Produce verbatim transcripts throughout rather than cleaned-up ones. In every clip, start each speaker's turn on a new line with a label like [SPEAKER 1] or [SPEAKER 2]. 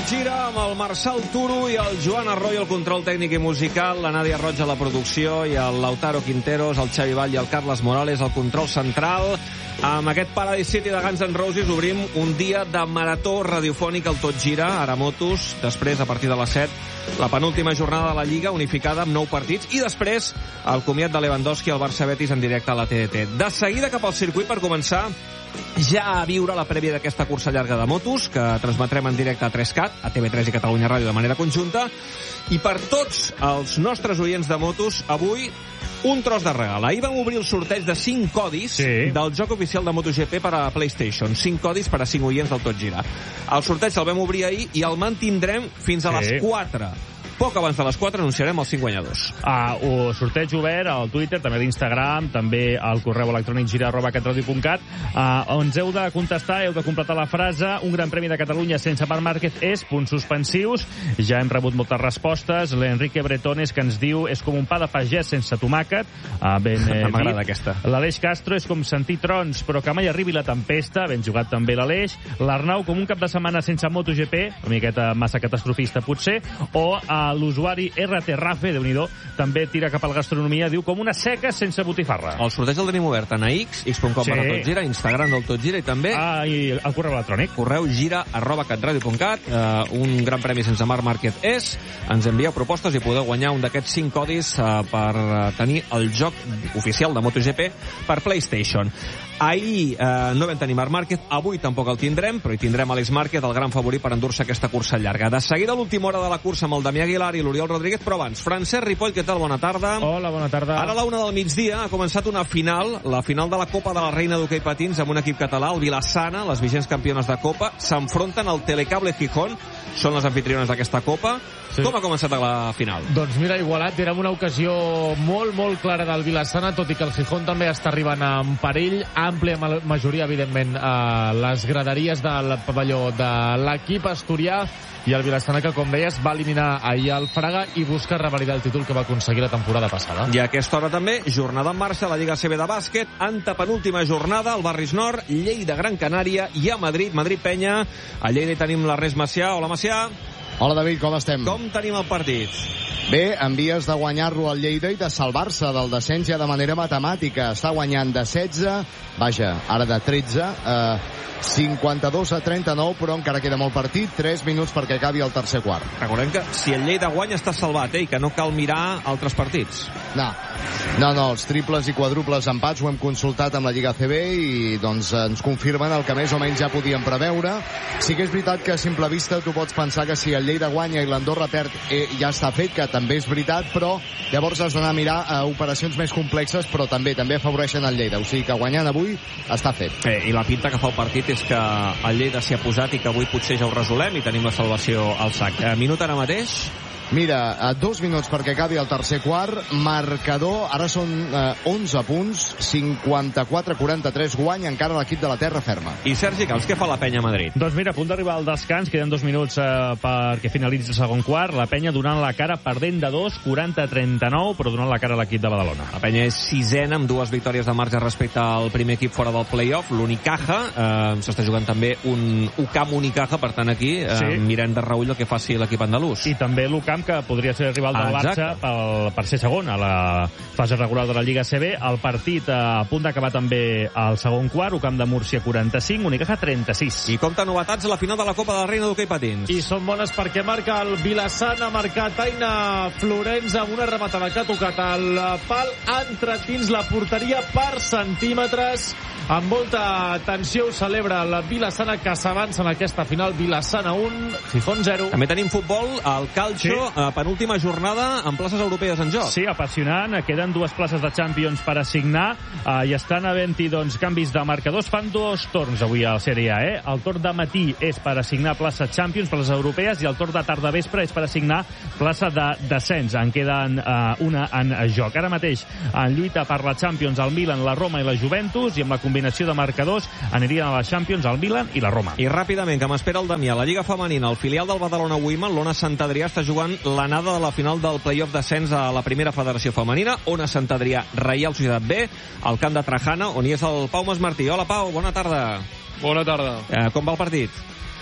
[SPEAKER 1] Gira amb el Marçal Turo i el Joan Arroyo, el control tècnic i musical, la Nàdia Roig a la producció i el Lautaro Quinteros, el Xavi Vall i el Carles Morales al control central. Amb aquest Paradise City de Guns N' Roses obrim un dia de marató radiofònic al Tot Gira, ara motos, després, a partir de les set, la penúltima jornada de la Lliga, unificada amb nou partits, i després el comiat de Lewandowski al Barça Betis en directe a la T D T. De seguida cap al circuit per començar ja a viure la prèvia d'aquesta cursa llarga de motos, que transmetrem en directe a tres cat, a T V tres i Catalunya Ràdio de manera conjunta, i per tots els nostres oients de motos, avui un tros de regal. Ahir vam obrir el sorteig de cinc codis sí. del joc oficial de MotoGP per a PlayStation. cinc codis per a cinc oients del Tot Gira. El sorteig el vam obrir ahir i el mantindrem fins a sí. les quatre. Poc abans de les quatre anunciarem els cinc guanyadors.
[SPEAKER 2] Ah, o sorteig obert al Twitter, també a l'Instagram, també al correu electrònic gira arroba catradio punt cat. Ah, on heu de contestar, heu de completar la frase un Gran Premi de Catalunya sense Marc Márquez és, punts suspensius. Ja hem rebut moltes respostes. L'Enrique Bretones, que ens diu és com un pa de pagès sense tomàquet. Ah, ben eh,
[SPEAKER 1] M'agrada aquesta.
[SPEAKER 2] L'Aleix Castro és com sentir trons, però que mai arribi la tempesta. Ben jugat també l'Aleix. L'Arnau, com un cap de setmana sense MotoGP, una miqueta massa catastrofista potser. O a l'usuari R T Rafe, Déu-n'hi-do, també tira cap a la gastronomia, diu com una seca sense botifarra.
[SPEAKER 1] El sorteig el tenim obert en A X, x punt com sí. barra Tot Gira, Instagram del Tot Gira i també...
[SPEAKER 2] Ah, i el correu electrònic.
[SPEAKER 1] Correu gira arroba catradio punt cat. Uh, un Gran Premi sense Marc Márquez és. Ens envieu propostes i podeu guanyar un d'aquests cinc codis uh, per uh, tenir el joc oficial de MotoGP per PlayStation. Ahir eh, no vam tenir Marc Márquez, avui tampoc el tindrem, però hi tindrem Àlex Márquez, el gran favorit per endur-se aquesta cursa llarga. De seguida, l'última hora de la cursa amb el Damià Aguilar i l'Oriol Rodríguez, però abans, Francesc Ripoll, què tal? Bona tarda.
[SPEAKER 2] Hola, bona tarda.
[SPEAKER 1] Ara a la una del migdia ha començat una final, la final de la Copa de la Reina d'Hoquei Patins amb un equip català, el Vilassana, les vigents campiones de Copa, s'enfronten al Telecable Gijón, són les anfitriones d'aquesta Copa. Sí. Com ha començat la final?
[SPEAKER 3] Doncs mira, igualat, era una ocasió molt, molt clara del Vilassana, tot i que el Gijón també està arribant en perill, àmplia majoria, evidentment, a les graderies del pavelló de l'equip asturià, i el Vilassana, que, com deies, va eliminar ahir el Fraga i busca revalidar el títol que va aconseguir la temporada passada.
[SPEAKER 1] I a aquesta hora també, jornada en marxa a la Lliga A C B de bàsquet, antepenúltima jornada al Barris Nord, Lleida Gran Canària i a Madrid, Madrid-Penya. A Lleida hi tenim l'Ernest Macià. Hola, Macià.
[SPEAKER 4] Hola, David, com estem?
[SPEAKER 1] Com tenim el partit?
[SPEAKER 4] Bé, en vies de guanyar-lo al Lleida i de salvar-se del descens ja de manera matemàtica. Està guanyant de setze, vaja, ara de tretze, eh, cinquanta-dos a trenta-nou, però encara queda molt partit, tres minuts perquè acabi el tercer quart.
[SPEAKER 1] Recordem que si el Lleida guanya està salvat, eh, i que no cal mirar altres partits.
[SPEAKER 4] No, no, no, els triples i quadruples empats ho hem consultat amb la Lliga A C B i doncs ens confirmen el que més o menys ja podíem preveure. Sí que és veritat que a simple vista tu pots pensar que si el Lleida guanya i l'Andorra perd eh, ja està fet, que també és veritat, però llavors has d'anar a mirar a operacions més complexes, però també també afavoreixen el Lleida, o sigui que guanyant avui està fet.
[SPEAKER 1] Eh, I la pinta que fa el partit és que el Lleida s'hi ha posat i que avui potser ja ho resolem i tenim la salvació al sac. Eh, minut ara mateix?
[SPEAKER 4] Mira, a dos minuts perquè acabi el tercer quart, marcador, ara són eh, onze punts, cinquanta-quatre a quaranta-tres, guany encara l'equip de la terra ferma.
[SPEAKER 1] I Sergi Camps, què fa la Penya a Madrid?
[SPEAKER 2] Doncs mira, a punt d'arribar al descans, queden dos minuts eh, perquè finalitzi el segon quart, la Penya donant la cara perdent de dos, quaranta a trenta-nou, però donant la cara a l'equip de Badalona.
[SPEAKER 1] La Penya és sisena amb dues victòries de marge respecte al primer equip fora del play-off, l'Unicaja, eh, s'està jugant també un U C A M Unicaja, per tant aquí eh, sí. mirem de reull el que faci l'equip andalús.
[SPEAKER 2] I també l'U C A M, que podria ser rival del
[SPEAKER 1] ah,
[SPEAKER 2] Barça pel, per ser segon a la fase regular de la Lliga A C B. El partit a punt d'acabar també al segon quart, U C A M de Múrcia quaranta-cinc, Unicaja trenta-sis.
[SPEAKER 1] I compta novetats a la final de la Copa de la Reina d'Hoquei Patins.
[SPEAKER 3] I són bones perquè marca el Vilassana, ha marcat Aina Florenç amb una rematada que ha tocat el pal, ha entrat dins la porteria per centímetres. Amb molta tensió ho celebra el Vilassana, que s'avança en aquesta final. Vilassana un, Gijón zero.
[SPEAKER 1] També tenim futbol, el Calcio, sí. eh, penúltima jornada amb places europees en joc.
[SPEAKER 2] Sí, apassionant. Queden dues places de Champions per assignar eh, i estan havent-hi doncs, canvis de marcadors. Fan dos torns avui a la Sèrie A. Eh? El torn de matí és per assignar plaça Champions, places europees, i el torn de tarda vespre és per assignar plaça de descens. En queden eh, una en joc. Ara mateix en lluita per la Champions el Milan, la Roma i la Juventus, i amb la combinació de marcadors anirien a la Champions el Milan i la Roma.
[SPEAKER 1] I ràpidament, que m'espera el Damià, la Lliga Femenina, el filial del Badalona Women, l'Ona Sant Adrià, està jugant l'anada de la final del play-off d'ascens a la primera federació femenina. Ona Sant Adrià, Reial Societat B, al camp de Trajana, on hi és el Pau Masmartí. Hola, Pau, bona tarda.
[SPEAKER 5] Bona tarda.
[SPEAKER 1] Eh, com va el partit?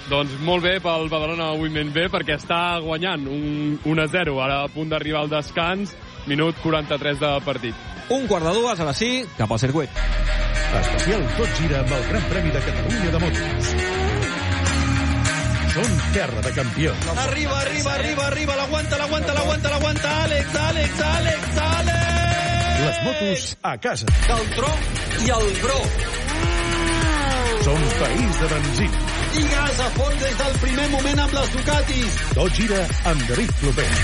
[SPEAKER 5] Doncs molt bé pel Badalona Women B, perquè està guanyant un un a zero, ara a punt d'arribar al descans, minut quaranta-tres de partit.
[SPEAKER 1] Un quart de dues, ara sí, cap al circuit.
[SPEAKER 6] Especial Tot Gira amb el Gran Premi de Catalunya de motos. Som terra de campions.
[SPEAKER 7] Arriba, arriba, arriba, arriba, l'aguanta, l'aguanta, l'aguanta, l'aguanta, Àlex, Àlex, Àlex, Àlex!
[SPEAKER 6] Les motos a casa.
[SPEAKER 7] Del tro i el bro.
[SPEAKER 6] Som país de benzina.
[SPEAKER 7] I gas a fons des del primer moment amb les Ducatis.
[SPEAKER 6] Tot Gira amb David Clopé.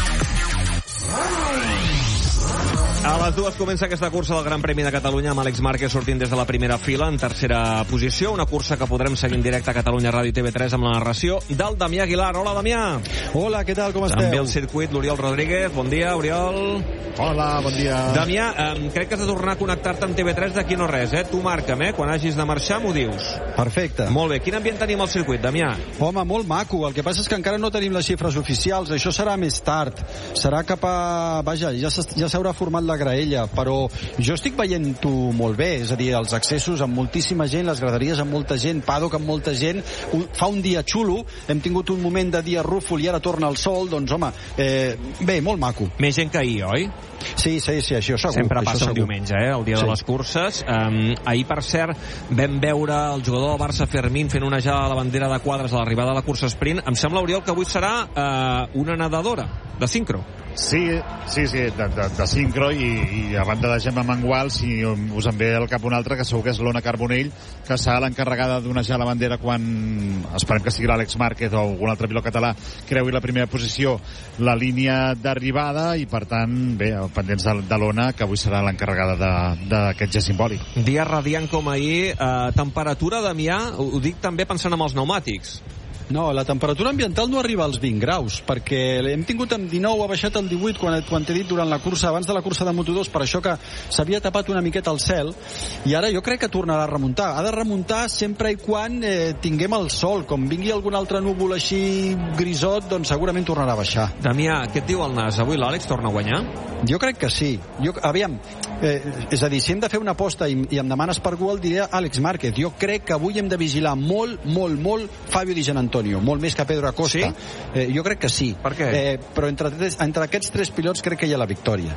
[SPEAKER 1] A les dues comença aquesta cursa del Gran Premi de Catalunya amb Àlex Márquez sortint des de la primera fila en tercera posició, una cursa que podrem seguir en directe a Catalunya Ràdio i T V tres amb la narració del Damià Aguilar. Hola, Damià.
[SPEAKER 8] Hola, què tal, com esteu?
[SPEAKER 1] També al circuit l'Oriol Rodríguez. Bon dia, Oriol.
[SPEAKER 8] Hola, bon dia.
[SPEAKER 1] Damià, eh, crec que has de tornar a connectar-te amb T V tres d'aquí no res, eh? Tu marca'm, eh? Quan hagis de marxar m'ho dius.
[SPEAKER 8] Perfecte.
[SPEAKER 1] Molt bé. Quin ambient tenim al circuit, Damià?
[SPEAKER 8] Home, molt maco. El que passa és que encara no tenim les xifres oficials. Això serà més tard. Serà cap a... Vaja, ja ja s'haurà format la graella, però jo estic veient-ho molt bé. És a dir, els accessos amb moltíssima gent, les graderies amb molta gent, paddock amb molta gent. Un, fa un dia xulo. Hem tingut un moment de dia rúfol i ara torna el sol. Doncs, home, eh, bé, molt maco.
[SPEAKER 1] Més gent que ahir, oi?
[SPEAKER 8] Sí, sí, sí, això segur.
[SPEAKER 1] Sempre passa
[SPEAKER 8] això
[SPEAKER 1] el
[SPEAKER 8] segur.
[SPEAKER 1] diumenge, eh? El dia sí. de les curses. Um, ahir, per cert, vam veure el jugador del Barça, Fermín, fent onejar la bandera de quadres a l'arribada de la cursa sprint. Em sembla, Oriol, que avui serà uh, una nedadora de sincro.
[SPEAKER 9] Sí, sí, sí, de, de, de sincro i, i a banda de Gemma Mangual, si us en ve al cap un altre, que segur que és l'Ona Carbonell, que serà l'encarregada d'onejar la bandera quan, esperem que sigui l'Àlex Márquez o algun altre pilot català, creui la primera posició la línia d'arribada i, per tant, bé, pendents de, de l'Ona, que avui serà l'encarregada d'aquest gest simbòlic.
[SPEAKER 1] Dia radiant com ahir. Eh, temperatura, Damià, ho, ho dic també pensant en els pneumàtics.
[SPEAKER 8] No, la temperatura ambiental no arriba als vint graus, perquè hem tingut amb dinou, ha baixat el divuit quan, quan t'he dit durant la cursa, abans de la cursa de Moto dos, per això que s'havia tapat una miqueta el cel, i ara jo crec que tornarà a remuntar. Ha de remuntar sempre i quan eh, tinguem el sol. Com vingui algun altre núvol així grisot, doncs segurament tornarà a baixar.
[SPEAKER 1] Damià, què et diu el nas? Avui l'Àlex torna a guanyar?
[SPEAKER 8] Jo crec que sí. Jo, aviam, eh, és a dir, si hem de fer una aposta i, i em demanes per algú, el diré Àlex Márquez. Jo crec que avui hem de vigilar molt, molt, molt Fabio Di Gianantonio, molt més que Pedro Acosta.
[SPEAKER 1] Sí?
[SPEAKER 8] Eh, jo crec que sí.
[SPEAKER 1] Per què?
[SPEAKER 8] Eh, però entre, entre aquests tres pilots crec que hi ha la victòria.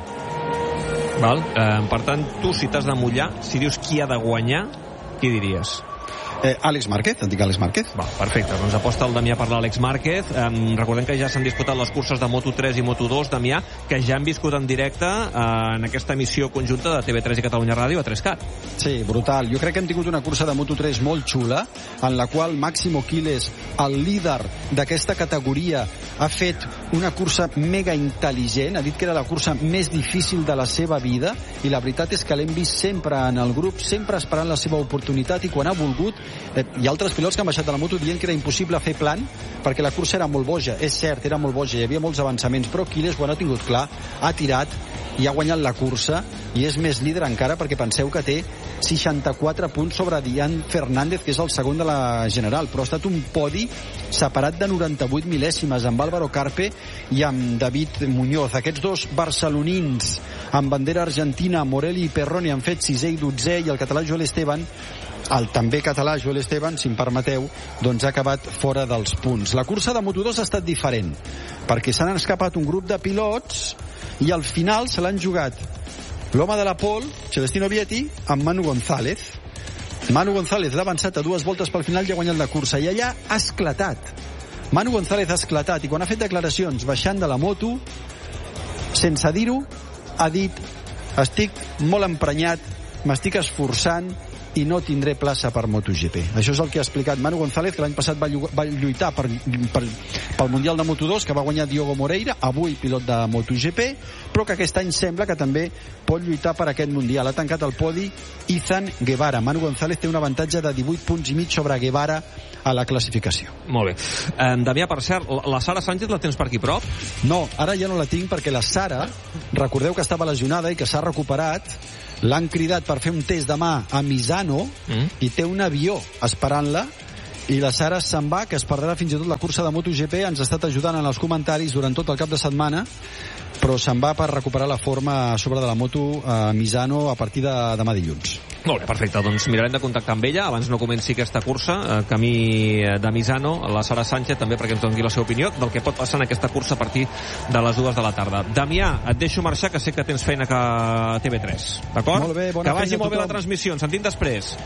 [SPEAKER 1] Val. Eh, per tant, tu, si t'has de mullar, si dius qui ha de guanyar, qui diries?
[SPEAKER 8] Eh, Àlex Márquez, em dic Àlex Márquez.
[SPEAKER 1] Va, perfecte, doncs aposta el Damià per l'Àlex Márquez. Eh, recordem que ja s'han disputat les curses de Moto tres i Moto dos, Damià, que ja han viscut en directe eh, en aquesta emissió conjunta de T V tres i Catalunya Ràdio a tres cat.
[SPEAKER 8] Sí, brutal. Jo crec que hem tingut una cursa de Moto tres molt xula, en la qual Máximo Quiles, el líder d'aquesta categoria, ha fet una cursa mega intel·ligent, ha dit que era la cursa més difícil de la seva vida, i la veritat és que l'hem vist sempre en el grup, sempre esperant la seva oportunitat, i quan ha volgut, eh, hi ha altres pilots que han baixat de la moto dient que era impossible fer plan, perquè la cursa era molt boja. És cert, era molt boja, hi havia molts avançaments, però Quiles, quan ha tingut clar, ha tirat i ha guanyat la cursa, i és més líder encara, perquè penseu que té seixanta-quatre punts sobre Dian Fernández, que és el segon de la general, però ha estat un podi separat de noranta-vuit mil·lèsimes amb Álvaro Carpe i amb David Muñoz. Aquests dos barcelonins amb bandera argentina, Morelli i Perroni, han fet sisè i dotzè, i el català Joel Esteban, el també català Joel Esteban, si em permeteu, doncs ha acabat fora dels punts. La cursa de Moto dos ha estat diferent, perquè s'han escapat un grup de pilots i al final se l'han jugat l'home de la pole, Celestino Vietti, amb Manu González. Manu González l'ha avançat a dues voltes pel final i ha guanyat la cursa, i allà ha esclatat. Manu González ha esclatat, i quan ha fet declaracions baixant de la moto, sense dir-ho, ha dit: estic molt emprenyat, m'estic esforçant i no tindré plaça per MotoGP. Això és el que ha explicat Manu González, que l'any passat va, va lluitar per, per, pel Mundial de Moto dos, que va guanyar Diogo Moreira, avui pilot de MotoGP, però que aquest any sembla que també pot lluitar per aquest Mundial. Ha tancat el podi Izan Guevara. Manu González té un avantatge de divuit punts i mig sobre Guevara a la classificació.
[SPEAKER 1] Molt bé. Eh, Damià, per cert, la Sara Sánchez la tens per aquí prop?
[SPEAKER 8] No, ara ja no la tinc, perquè la Sara, recordeu que estava lesionada i que s'ha recuperat, l'han cridat per fer un test demà a Misano, mm. i té un avió esperant-la, i la Sara se'n va, que es perdrà fins i tot la cursa de MotoGP. Ens ha estat ajudant en els comentaris durant tot el cap de setmana, però se'n va per recuperar la forma a sobre de la moto a Misano a partir de demà dilluns.
[SPEAKER 1] Molt bé, perfecte. Doncs mirarem de contactar amb ella abans no comenci aquesta cursa, eh, camí de Misano, la Sara Sánchez també perquè ens doni la seva opinió del que pot passar en aquesta cursa a partir de les dues de la tarda. Damià, et deixo marxar, que sé que tens feina a T V tres, d'acord?
[SPEAKER 8] Molt bé, bona
[SPEAKER 1] que vagi
[SPEAKER 8] feina
[SPEAKER 1] molt bé la
[SPEAKER 8] tothom.
[SPEAKER 1] transmissió, ens sentim després.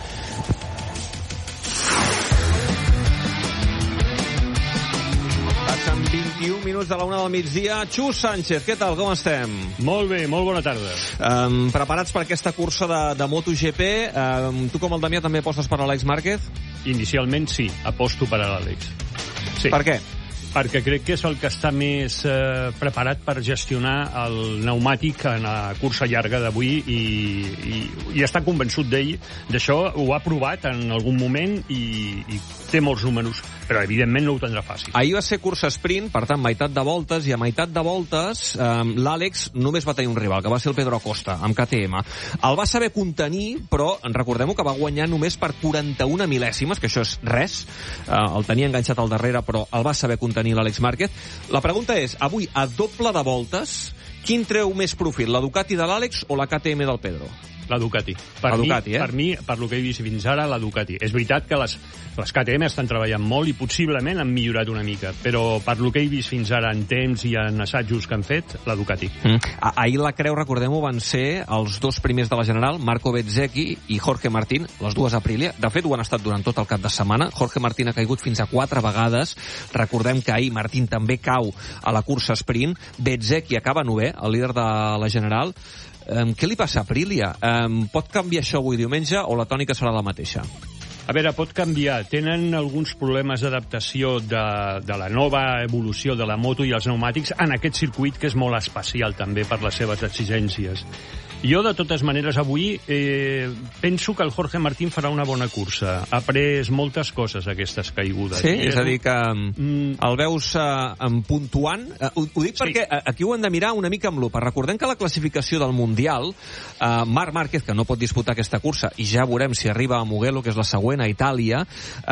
[SPEAKER 1] Passen vint-i-un minuts de la una del migdia. Xus Sánchez, què tal, com estem?
[SPEAKER 10] Molt bé, molt bona tarda.
[SPEAKER 1] Um, preparats per aquesta cursa de, de MotoGP. Um, tu, com el Damià, també apostes per l'Àlex Márquez?
[SPEAKER 10] Inicialment sí, aposto per a l'Àlex. Sí.
[SPEAKER 1] Per què?
[SPEAKER 10] Perquè crec que és el que està més eh, preparat per gestionar el pneumàtic en la cursa llarga d'avui i, i, i està convençut d'ell d'això, ho ha provat en algun moment i, i té molts números, però evidentment no ho tindrà fàcil.
[SPEAKER 1] Ahir va ser cursa sprint, per tant, meitat de voltes, i a meitat de voltes eh, l'Àlex només va tenir un rival, que va ser el Pedro Acosta, amb K T M. El va saber contenir, però recordem-ho que va guanyar només per quaranta-una mil·lèsimes, que això és res, eh, el tenia enganxat al darrere, però el va saber contenir l'Àlex Márquez. La pregunta és, avui, a doble de voltes, quin treu més profit, la Ducati de l'Àlex o la K T M del Pedro?
[SPEAKER 10] La Ducati. Per,
[SPEAKER 1] la
[SPEAKER 10] mi,
[SPEAKER 1] Ducati, eh?
[SPEAKER 10] per mi, per lo que he vist fins ara, la Ducati. És veritat que les, les K T M estan treballant molt i possiblement han millorat una mica, però per lo que he vist fins ara en temps i en assajos que han fet, la Ducati.
[SPEAKER 1] Mm. Ahir la creu, recordem-ho, van ser els dos primers de la General, Marco Bezzecchi i Jorge Martín, les dues Aprilia. De fet, ho han estat durant tot el cap de setmana. Jorge Martín ha caigut fins a quatre vegades. Recordem que ahir Martín també cau a la cursa sprint. Bezzecchi acaba novè, el líder de la General. Um, què li passa a Aprilia? Um, pot canviar això avui diumenge o la tònica serà la mateixa?
[SPEAKER 10] A veure, pot canviar. Tenen alguns problemes d'adaptació de, de la nova evolució de la moto i els pneumàtics en aquest circuit, que és molt especial també per les seves exigències. Jo, de totes maneres, avui eh, penso que el Jorge Martín farà una bona cursa. Ha après moltes coses, aquestes caigudes.
[SPEAKER 1] Sí? És a dir, que mm. el veus uh, puntuant? Uh, ho, ho dic sí. perquè uh, aquí ho hem de mirar una mica amb lupa. Recordem que la classificació del Mundial, uh, Marc Márquez, que no pot disputar aquesta cursa, i ja veurem si arriba a Mugello, que és la següent, a Itàlia,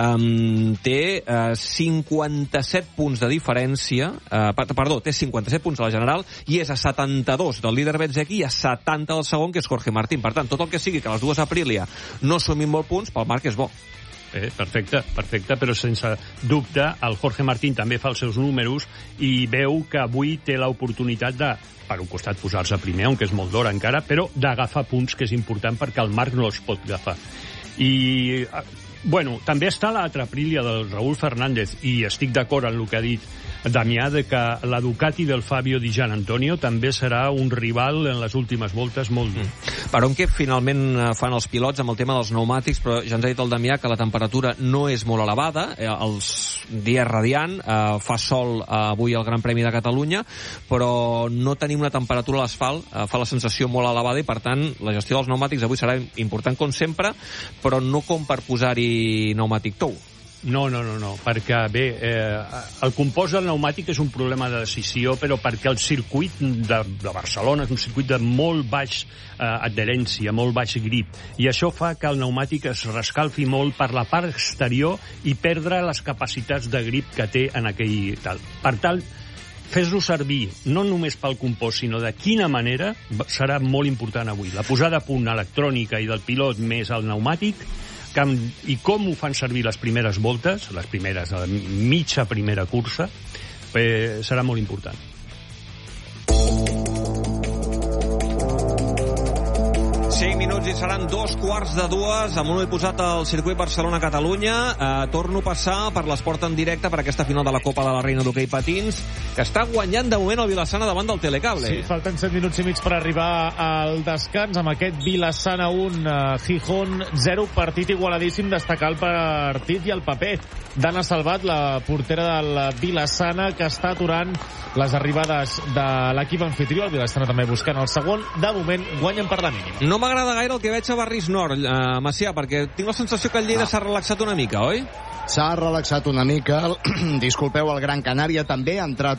[SPEAKER 1] um, té uh, cinquanta-set punts de diferència, uh, perdó, té cinquanta-set punts a la General, i és a setanta-dos del líder Bezzecchi i a setanta del segon, que és Jorge Martín. Per tant, tot el que sigui que les dues Aprilia no sumin molt punts, pel Marc és bo.
[SPEAKER 10] Eh, perfecte, perfecte, però sense dubte el Jorge Martín també fa els seus números i veu que avui té l'oportunitat de, per un costat, posar-se primer, on que és molt d'hora encara, però d'agafar punts, que és important perquè el Marc no els pot agafar. I, bueno, també està l'altra Aprilia del Raúl Fernández, i estic d'acord en el que ha dit Damià, de que la Ducati del Fabio Di Gianantonio també serà un rival en les últimes voltes molt dur.
[SPEAKER 1] Mm. Per on que finalment fan els pilots amb el tema dels pneumàtics, però ja ens ha dit el Damià que la temperatura no és molt elevada, eh, els dies radiant, eh, fa sol eh, avui al Gran Premi de Catalunya, però no tenim una temperatura a l'asfalt, eh, fa la sensació molt elevada, i per tant la gestió dels pneumàtics avui serà important com sempre, però no com per posar-hi pneumàtic tou.
[SPEAKER 10] No, no, no, no, perquè bé, eh, el compost del pneumàtic és un problema de decisió, però perquè el circuit de, de Barcelona és un circuit de molt baix eh, adherència, molt baix grip, i això fa que el pneumàtic es rescalfi molt per la part exterior i perdre les capacitats de grip que té en aquell tal. Per tal, fes-lo servir no només pel compost, sinó de quina manera serà molt important avui. La posada a punt electrònica i del pilot més el pneumàtic, i com ho fan servir les primeres voltes, les primeres, la mitja primera cursa, eh, serà molt important.
[SPEAKER 1] cinc minuts i seran dos quarts de dues, amb un ull posat al circuit Barcelona-Catalunya. Eh, torno a passar per l'esport en directe per aquesta final de la Copa de la Reina d'Hoquei Patins, que està guanyant de moment el Vilassana davant del Telecable.
[SPEAKER 3] Sí, falten set minuts i mig per arribar al descans amb aquest Vilassana un, uh, Gijón zero, partit igualadíssim. Destacar el partit i el paper d'Anna Salvat, la portera del Vilassana, que està aturant les arribades de l'equip anfitrió. El Vilassana també buscant el segon. De moment guanyen per la mínima.
[SPEAKER 1] No m'agrada gaire el que veig a Barris Nord, eh, Macià, perquè tinc la sensació que el Lleida s'ha relaxat una mica, oi?
[SPEAKER 4] S'ha relaxat una mica. Disculpeu, el Gran Canària també ha entrat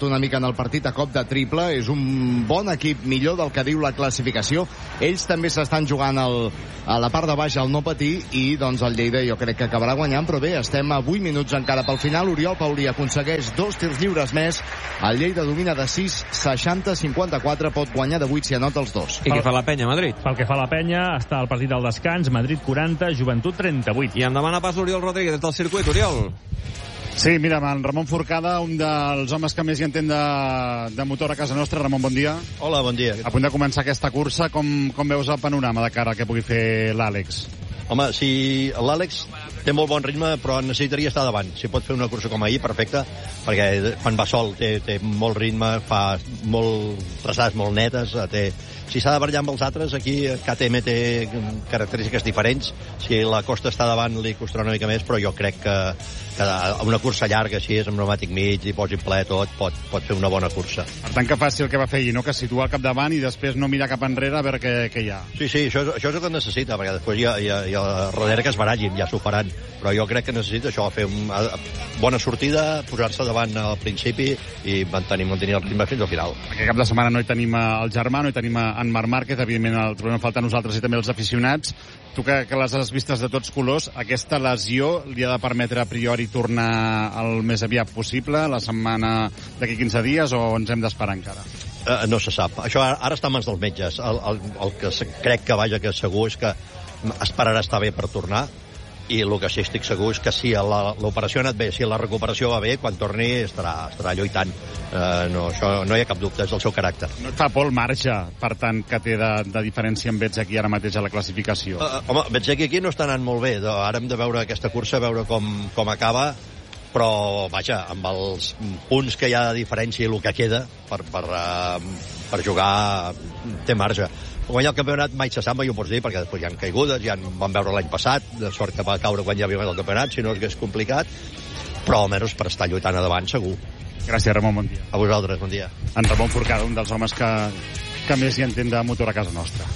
[SPEAKER 4] una mica en el partit a cop de triple. És un bon equip, millor del que diu la classificació. Ells també s'estan jugant el, a la part de baix al no patir i doncs el Lleida jo crec que acabarà guanyant, però bé, estem a vuit minuts encara pel final. Oriol Paulí aconsegueix dos tirs lliures més. El Lleida domina de sis, seixanta cinquanta-quatre, pot guanyar de vuit si anota els dos.
[SPEAKER 1] I què fa la penya, Madrid?
[SPEAKER 2] Pel que fa a la penya, està el partit del descans, Madrid quaranta, Joventut trenta-vuit.
[SPEAKER 1] I em demana pas l'Oriol Rodríguez des del circuit. Oriol.
[SPEAKER 9] Sí, mira, amb en Ramon Forcada, un dels homes que més hi entén de, de motor a casa nostra. Ramon, bon dia.
[SPEAKER 11] Hola, bon dia.
[SPEAKER 9] A punt de començar aquesta cursa, com, com veus el panorama de cara al que pugui fer l'Àlex?
[SPEAKER 11] Home, si l'Àlex té molt bon ritme, però necessitaria estar davant. Si pot fer una cursa com ahir, perfecta, perquè quan va sol té, té molt ritme, fa molt traçades molt netes, té... Si s'ha de barallar amb els altres, aquí K T M té característiques diferents. Si la Costa està davant, li costarà una mica més, però jo crec que, que una cursa llarga, així és, amb pneumàtic mig, i posi ple tot, pot, pot fer una bona cursa.
[SPEAKER 9] Per tant, que faci el que va fer ahir, no? Que situa al capdavant i després no mirar cap enrere a veure què, què hi ha.
[SPEAKER 11] Sí, sí, això, això és el que necessita, perquè després hi ha, hi ha, hi ha darrere que es barallin, ja s'ho faran. Però jo crec que necessita això, fer una bona sortida, posar-se davant al principi i mantenir, mantenir el ritme fins al final.
[SPEAKER 9] Aquest cap de setmana no hi tenim el Germà, no hi tenim en Marc Márquez, evidentment el trobem a faltar nosaltres i també els aficionats. Tu que, que les has vistes de tots colors, aquesta lesió li ha de permetre a priori tornar el més aviat possible, la setmana d'aquí quinze dies, o ens hem d'esperar encara?
[SPEAKER 11] Uh, no se sap. Això ara, ara està en mans dels metges. El, el, el que crec que vaja que segur és que esperarà estar bé per tornar, i el que sí estic segur és que si l'operació ha anat bé, si la recuperació va bé, quan torni estarà, estarà lluitant. Uh, no, això no hi ha cap dubte, és el seu caràcter.
[SPEAKER 9] No et fa por el marge, per tant, que té de, de diferència amb Bezzecchi ara mateix a la classificació?
[SPEAKER 11] Uh, home, Bezzecchi aquí no està anant molt bé. Ara hem de veure aquesta cursa, veure com, com acaba, però, vaja, amb els punts que hi ha de diferència i el que queda per, per, uh, per jugar, té marge. Guanyar el campionat mai se sap, mai ho pots dir, perquè després hi ha caigudes, ja en vam veure l'any passat, de sort que va caure quan ja havia guanyat el campionat, si no és que és complicat, però almenys per estar lluitant a davant, segur.
[SPEAKER 9] Gràcies, Ramon, bon dia.
[SPEAKER 11] A vosaltres, bon dia.
[SPEAKER 9] En Ramon Forcada, un dels homes que, que més hi entén de motor a casa nostra.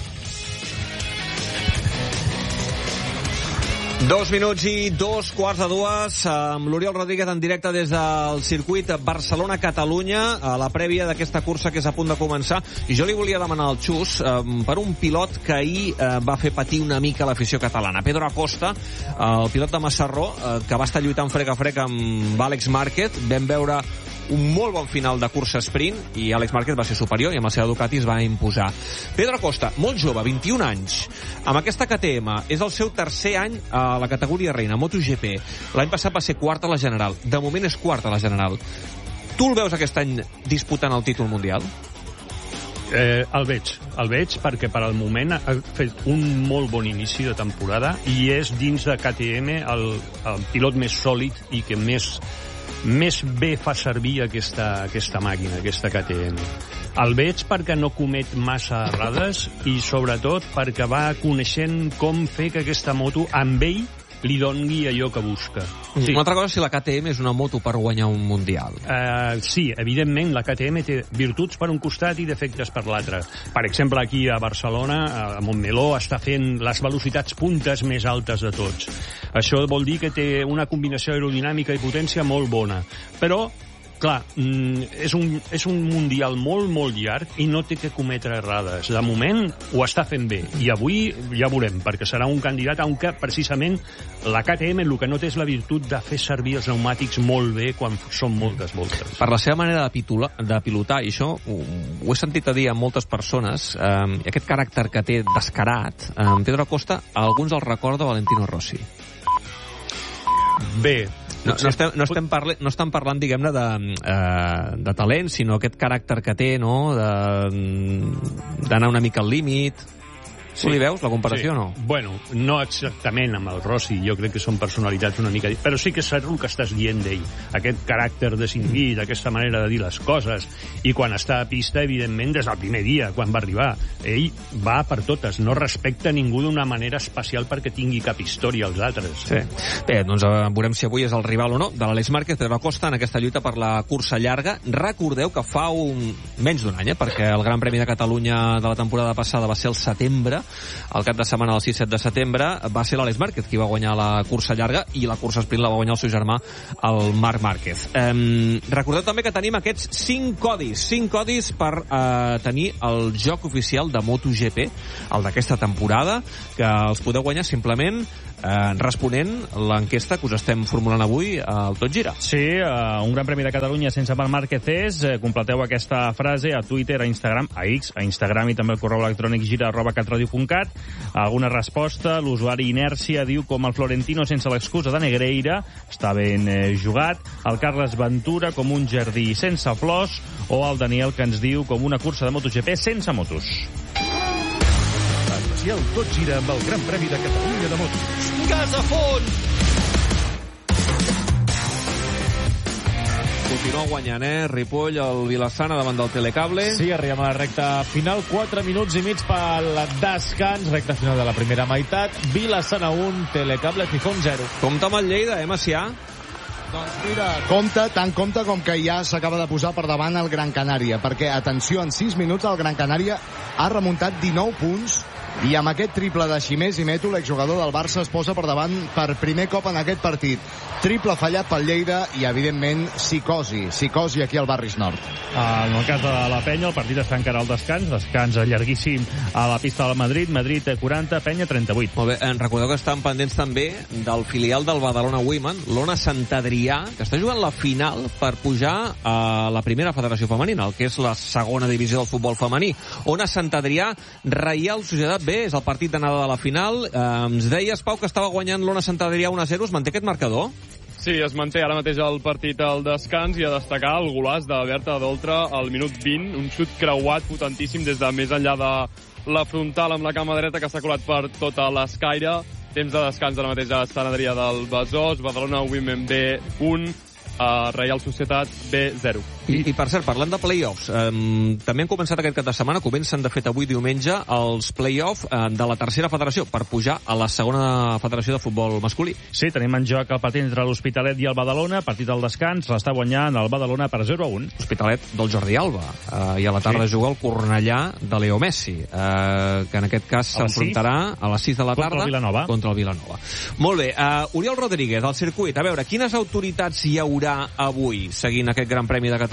[SPEAKER 1] Dos minuts i dos quarts de dues amb l'Oriol Rodríguez en directe des del circuit Barcelona-Catalunya a la prèvia d'aquesta cursa que és a punt de començar. I jo li volia demanar al Xus eh, per un pilot que ahir eh, va fer patir una mica l'afició catalana. Pedro Acosta, eh, el pilot de Massarró, eh, que va estar lluitant frec a frec amb Àlex Márquez. Vam veure un molt bon final de cursa sprint i Àlex Márquez va ser superior i amb la seva Ducati es va imposar. Pedro Acosta, molt jove, vint-i-un anys, amb aquesta K T M, és el seu tercer any a la categoria reina, MotoGP. L'any passat va ser quart a la General, de moment és quart a la General. Tu el veus aquest any disputant el títol mundial?
[SPEAKER 10] Eh, el veig, el veig perquè per al moment ha fet un molt bon inici de temporada i és dins de K T M el, el pilot més sòlid i que més més bé fa servir aquesta, aquesta màquina, aquesta K T M. El veig perquè no comet massa errades i sobretot perquè va coneixent com fer que aquesta moto amb ell li doni allò que busca.
[SPEAKER 1] Sí. Una altra cosa és si la K T M és una moto per guanyar un mundial.
[SPEAKER 10] Uh, sí, evidentment, la K T M té virtuts per un costat i defectes per l'altre. Per exemple, aquí a Barcelona, a Montmeló, està fent les velocitats puntes més altes de tots. Això vol dir que té una combinació aerodinàmica i potència molt bona. Però, clar, és un, és un mundial molt, molt llarg i no té que cometre errades. De moment ho està fent bé i avui ja veurem, perquè serà un candidat on que precisament la K T M el que no té és la virtut de fer servir els pneumàtics molt bé quan són moltes voltes.
[SPEAKER 1] Per la seva manera de, pitula, de pilotar, i això ho, ho he sentit a dir a moltes persones, eh, aquest caràcter que té descarat, eh, Pedro Acosta, a alguns els recorda Valentino Rossi.
[SPEAKER 10] Bé,
[SPEAKER 1] No, no, estem, no, estem parle, no estem parlant, diguem-ne, de, eh, de talent, sinó aquest caràcter que té, no?, d'anar una mica al límit. Sí. Tu li veus la comparació
[SPEAKER 10] sí.
[SPEAKER 1] o no?
[SPEAKER 10] Bueno, no exactament amb el Rossi, jo crec que són personalitats una mica... Però sí que és el que estàs dient d'ell, aquest caràcter desinhibit, aquesta manera de dir les coses, i quan està a pista, evidentment, des del primer dia, quan va arribar, ell va per totes, no respecta ningú d'una manera especial perquè tingui cap història als altres.
[SPEAKER 1] Sí. Bé, doncs eh, veurem si avui és el rival o no de l'Àlex Márquez, Pedro Acosta, en aquesta lluita per la cursa llarga. Recordeu que fa un... menys d'un any, eh, perquè el Gran Premi de Catalunya de la temporada passada va ser el setembre, el cap de setmana del sis set de setembre, va ser l'Àlex Márquez qui va guanyar la cursa llarga, i la cursa sprint la va guanyar el seu germà, el Marc Márquez. Eh, recordeu també que tenim aquests cinc codis, cinc codis per eh, tenir el joc oficial de MotoGP, el d'aquesta temporada, que els podeu guanyar simplement eh, responent l'enquesta que us estem formulant avui al Tot Gira.
[SPEAKER 2] Sí, uh, un Gran Premi de Catalunya sense Marc Márquez és, eh, completeu aquesta frase a Twitter, a Instagram, a X, a Instagram i també al correu electrònic gira arroba catradio punt cat. Alguna resposta, l'usuari Inèrcia diu com el Florentino sense l'excusa de Negreira, està ben eh, jugat, el Carles Ventura com un jardí sense flors, o el Daniel que ens diu com una cursa de MotoGP sense motos.
[SPEAKER 6] Especial Tot Gira amb el Gran Premi de Catalunya de motos.
[SPEAKER 7] Gas a fons!
[SPEAKER 1] Continua guanyant, eh? Ripoll, el Vilassana davant del Telecable.
[SPEAKER 3] Sí, arribem a la recta final. quatre minuts i mig pel descans. Recta final de la primera meitat. Vilassana un, Telecable Gijón zero.
[SPEAKER 1] Compte amb el Lleida, eh, Macià?
[SPEAKER 4] Doncs mira, compte, tant compte com que ja s'acaba de posar per davant el Gran Canària, perquè, atenció, en sis minuts el Gran Canària ha remuntat dinou punts, i amb aquest triple de Ximès i Meto, l'exjugador del Barça es posa per davant per primer cop en aquest partit. Triple fallat pel Lleida i, evidentment, psicosi. Psicosi aquí al Barris Nord.
[SPEAKER 2] En el cas de la Penya, el partit està encara al descans. Descans llarguíssim a la pista del Madrid. Madrid quaranta, Penya trenta-vuit.
[SPEAKER 1] Molt bé, eh, recordeu que estan pendents també del filial del Badalona Women, l'Ona Sant Adrià, que està jugant la final per pujar a la primera federació femenina, el que és la segona divisió del futbol femení. Ona Sant Adrià, Reial Societat B, és el partit d'anada de la final. Eh, ens deies, Pau, que estava guanyant l'Ona Sant Adrià un a zero. Es manté aquest marcador?
[SPEAKER 5] Sí, es manté ara mateix el partit al descans, i a destacar el golaç de Berta Doltra al minut vint, un xut creuat potentíssim des de més enllà de la frontal amb la cama dreta, que s'ha colat per tota l'escaire. Temps de descans ara mateix a Sant Adrià del Besòs, Badalona Women B un, a Reial Societat B zero.
[SPEAKER 1] I, I per cert, parlant de play-offs, eh, també han començat aquest cap de setmana, comencen de fet avui diumenge, els play-off eh, de la tercera federació per pujar a la segona federació de futbol masculí.
[SPEAKER 2] Sí, tenim en joc el partit entre l'Hospitalet i el Badalona, partit al descans, l'està guanyant el Badalona per zero a un.
[SPEAKER 1] Hospitalet del Jordi Alba, eh, i a la tarda sí. juga el Cornellà de Leo Messi, eh, que en aquest cas s'enfrontarà a les sis de la tarda
[SPEAKER 2] contra el Vilanova.
[SPEAKER 1] Contra el Vilanova. Molt bé, eh, Oriol Rodríguez, al circuit, a veure, quines autoritats hi haurà avui seguint aquest Gran Premi de Catalunya?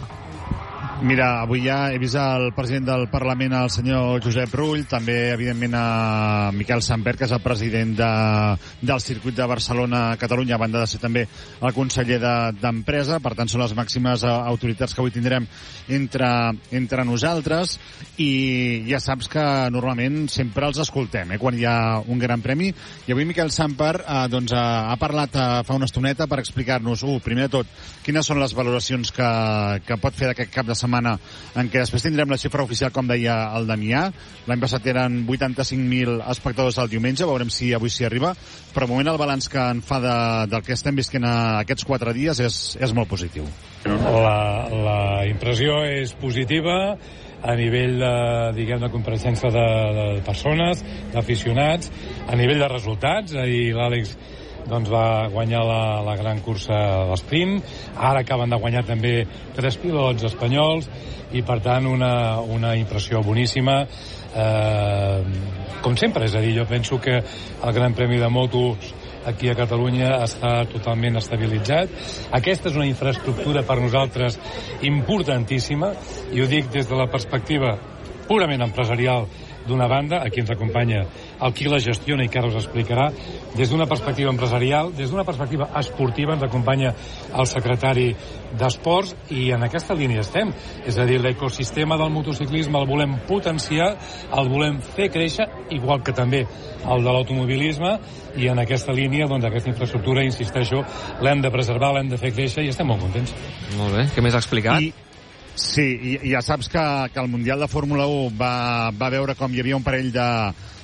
[SPEAKER 9] Mira, avui ja he vist el president del Parlament, el senyor Josep Rull, també, evidentment, a Miquel Samper, que és el president de, del circuit de Barcelona-Catalunya, a banda de ser també el conseller d'Empresa. De, per tant, són les màximes autoritats que avui tindrem entre, entre nosaltres, i ja saps que normalment sempre els escoltem, eh, quan hi ha un gran premi. I avui Miquel Samper eh, doncs, ha parlat eh, fa una estoneta per explicar-nos, uh, primer de tot, quines són les valoracions que, que pot fer d'aquest cap de setmana, en què després tindrem la xifra oficial, com deia el Damià. L'any passat eren vuitanta-cinc mil espectadors el diumenge, veurem si avui s'hi arriba, però de moment el balanç que en fa de, del que estem visquent aquests quatre dies és, és molt positiu.
[SPEAKER 12] La, la impressió és positiva a nivell de, diguem, de compareixença de, de persones, d'aficionats, a nivell de resultats. Ahir l'Àlex doncs va guanyar la, la gran cursa de l'esprint, ara acaben de guanyar també tres pilots espanyols, i per tant una, una impressió boníssima, eh, com sempre. És a dir, jo penso que el Gran Premi de Motos aquí a Catalunya està totalment estabilitzat. Aquesta és una infraestructura per nosaltres importantíssima, i ho dic des de la perspectiva purament empresarial d'una banda, aquí ens acompanya el qui la gestiona i que ara us explicarà. Des d'una perspectiva empresarial, des d'una perspectiva esportiva, ens acompanya el secretari d'Esports, i en aquesta línia estem. És a dir, l'ecosistema del motociclisme el volem potenciar, el volem fer créixer, igual que també el de l'automobilisme, i en aquesta línia, doncs, aquesta infraestructura, insisteixo, l'hem de preservar, l'hem de fer créixer, i estem molt contents.
[SPEAKER 1] Molt bé, què més ha explicat?
[SPEAKER 9] I... Sí, i ja saps que, que el Mundial de Fórmula u va, va veure com hi havia un parell de,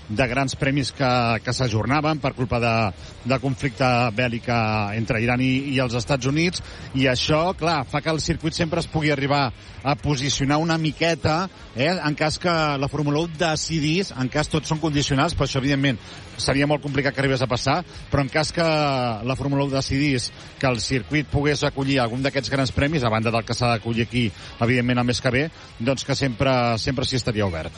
[SPEAKER 9] de grans premis que, que s'ajornaven per culpa de, de conflicte bèl·lic entre Iran i, i els Estats Units, i això, clar, fa que el circuit sempre es pugui arribar a posicionar una miqueta, eh, en cas que la Fórmula u decidís, en cas tots són condicionals, però això, evidentment, seria molt complicat que arribés a passar, però en cas que la Fórmula u decidís que el circuit pogués acollir algun d'aquests grans premis, a banda del que s'ha d'acollir aquí, evidentment, el mes que ve, doncs que sempre, sempre s'hi estaria obert.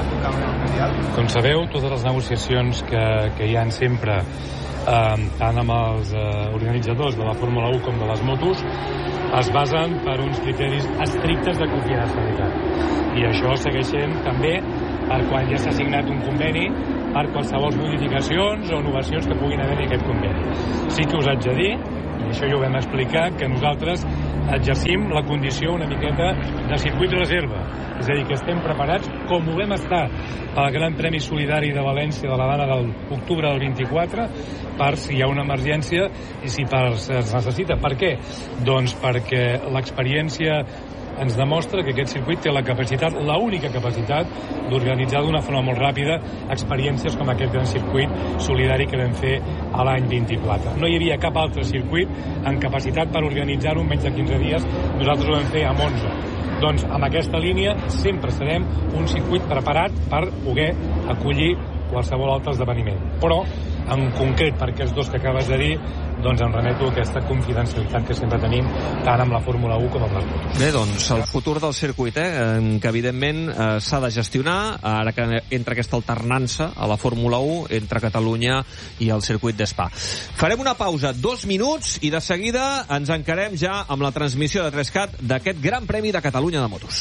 [SPEAKER 12] Com sabeu, totes les negociacions que, que hi ha sempre, eh, tant amb els eh, organitzadors de la Fórmula u com de les motos, es basen per uns criteris estrictes de confidencialitat. I això segueix sent també per quan ja s'ha signat un conveni per qualsevol modificacions o innovacions que puguin haver en aquest conveni. Sí que us haig de dir, i això ja ho vam explicar, que nosaltres exercim la condició una miqueta de circuit reserva. És a dir, que estem preparats, com ho vam estar pel Gran Premi Solidari de València de l'Havana de l'octubre del vint-i-quatre, per si hi ha una emergència i si per, es necessita. Per què? Doncs perquè l'experiència ens demostra que aquest circuit té la capacitat, la única capacitat, d'organitzar d'una forma molt ràpida experiències com aquest gran circuit solidari que vam fer a l'any vint-i-quatre. No hi havia cap altre circuit en capacitat per organitzar-ho en menys de quinze dies. Nosaltres ho vam fer amb onze. Doncs amb aquesta línia sempre serem un circuit preparat per poder acollir qualsevol altre esdeveniment. Però, en concret, per aquests dos que acabes de dir, doncs em remeto a aquesta confidencialitat que sempre tenim tant amb la Fórmula u com amb les motos.
[SPEAKER 1] Bé, doncs el futur del circuit, eh, que evidentment eh, s'ha de gestionar, ara que entra aquesta alternança a la Fórmula u entre Catalunya i el circuit d'Spa. Farem una pausa, dos minuts, i de seguida ens encarem ja amb la transmissió de tres cat d'aquest Gran Premi de Catalunya de motos.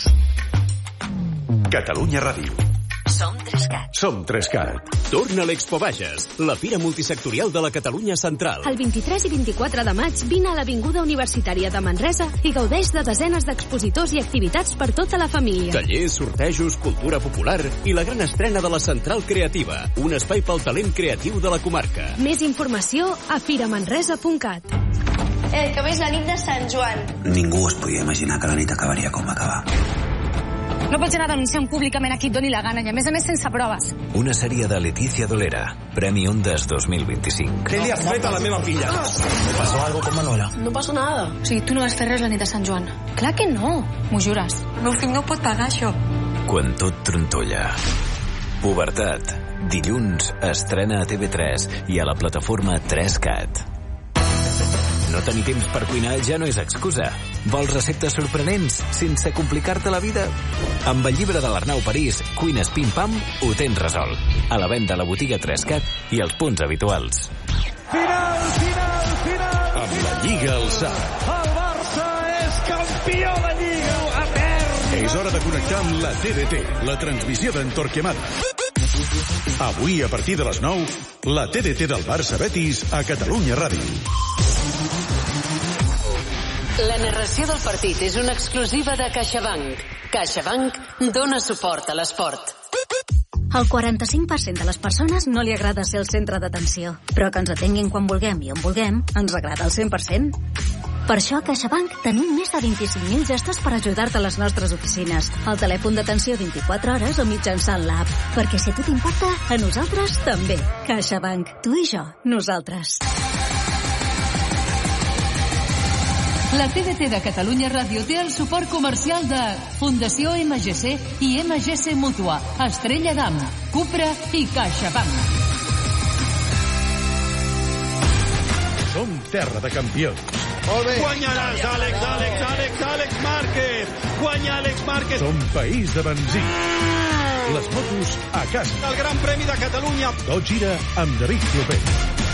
[SPEAKER 13] Catalunya Ràdio.
[SPEAKER 14] Som tres cat.
[SPEAKER 13] Som tres cat. Torna a l'Expo Bages, la fira multisectorial de la Catalunya Central.
[SPEAKER 14] El vint-i-tres i vint-i-quatre de maig vine a l'Avinguda Universitària de Manresa i gaudeix de desenes d'expositors i activitats per tota la família.
[SPEAKER 13] Tallers, sortejos, cultura popular i la gran estrena de la Central Creativa, un espai pel talent creatiu de la comarca.
[SPEAKER 14] Més informació a firamanresa punt cat.
[SPEAKER 15] Eh, que és la nit de Sant Joan.
[SPEAKER 16] Ningú es podia imaginar que la nit acabaria com va acabar.
[SPEAKER 17] No pots anar denunciant públicament a qui et doni la gana i a més a més sense proves.
[SPEAKER 18] Una sèrie de Letícia Dolera, Premi Ondas dos mil vint-i-cinc.
[SPEAKER 19] Què li has fet a la meva filla?
[SPEAKER 16] ¿Pasó algo con Manuela?
[SPEAKER 15] No passa nada.
[SPEAKER 17] O sigui, tu no vas fer res la nit de Sant Joan. Clar que no, m'ho jures.
[SPEAKER 15] El meu fill no pot pagar això.
[SPEAKER 18] Quan tot trontolla. Pubertat. Dilluns estrena a T V tres i a la plataforma tres cat. No tenir temps per cuinar ja no és excusa. Vols receptes sorprenents sense complicar-te la vida? Amb el llibre de l'Arnau París, Cuines Pim Pam, ho tens resolt. A la venda a la botiga tres cat i als punts habituals.
[SPEAKER 7] Final, final, final!
[SPEAKER 13] Amb la Lliga al sac.
[SPEAKER 7] El Barça és campió de Lliga! A perd!
[SPEAKER 13] És hora de connectar amb la T D T, la transmissió d'en Torquemada. Avui, a partir de les nou, la T D T del Barça Betis a Catalunya Ràdio.
[SPEAKER 20] La narració del partit és una exclusiva de CaixaBank. CaixaBank dona suport a l'esport.
[SPEAKER 21] Al quaranta-cinc per cent de les persones no li agrada ser el centre d'atenció, però que ens atenguin quan vulguem i on vulguem ens agrada al cent per cent. Per això a CaixaBank tenim més de vint-i-cinc mil gestos per ajudar-te a les nostres oficines, al telèfon d'atenció vint-i-quatre hores o mitjançant l'app. Perquè si a tu t'importa, a nosaltres també. CaixaBank, tu i jo, nosaltres.
[SPEAKER 22] La T D T de Catalunya Ràdio té el suport comercial de Fundació M G C i M G C Mútua, Estrella Damm, Cupra i CaixaBank.
[SPEAKER 13] Som terra de campions.
[SPEAKER 7] Molt bé. Guanyaràs, Àlex, Àlex, Àlex, Àlex Márquez. Guanya Àlex Márquez.
[SPEAKER 13] Som país de benzí. Les motos a casa.
[SPEAKER 7] El Gran Premi de Catalunya.
[SPEAKER 13] Tot gira amb David Clopet.